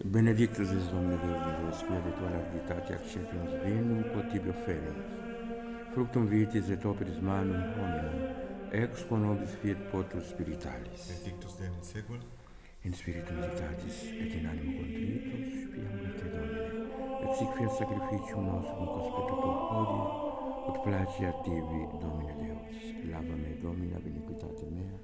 Benedictus es Domine Deus, quia de tua largitate acceptions vinum quod tibi offerimus. Fructum vitis et operis manum hominum, ex quo nobis fiat potus spiritualis. Benedictus Deus in secula, In spiritu meditatis et in animo contritus, spiam te Domine, et sic fiat sacrificium nostrum conspectatur hodie, ut placeat tibi, Domine Deus. Lava me, Domine, ab iniquitate mea,